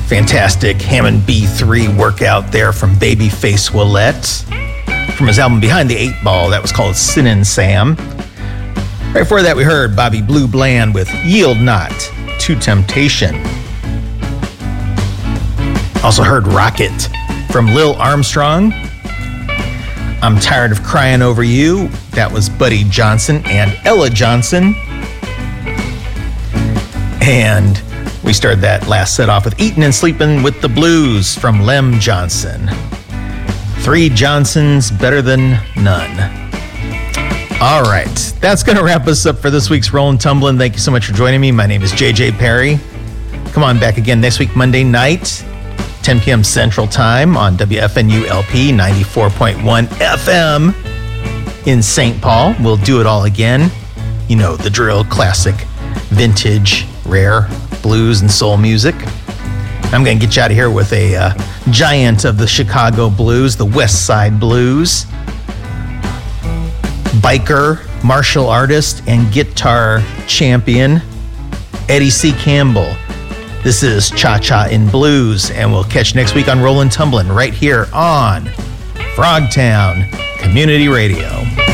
Fantastic Hammond B3 workout there from Babyface Willette from his album Behind the 8 Ball. That was called Sin and Sam. Right before that, we heard Bobby Blue Bland with Yield Not to Temptation. Also heard Rocket from Lil Armstrong. I'm Tired of Crying Over You. That was Buddy Johnson and Ella Johnson. And we started that last set off with Eatin' and Sleepin' with the Blues from Lem Johnson. 3 Johnsons better than none. All right, that's going to wrap us up for this week's Rollin' Tumblin'. Thank you so much for joining me. My name is JJ Perry. Come on back again next week, Monday night, 10 p.m. Central Time on WFNU LP 94.1 FM in St. Paul. We'll do it all again. You know, the drill, classic, vintage, rare blues and soul music. I'm going to get you out of here with a giant of the Chicago blues, the West Side Blues. Biker, martial artist, and guitar champion, Eddie C. Campbell. This is Cha-Cha in Blues, and we'll catch you next week on Rollin' Tumblin' right here on Frogtown Community Radio.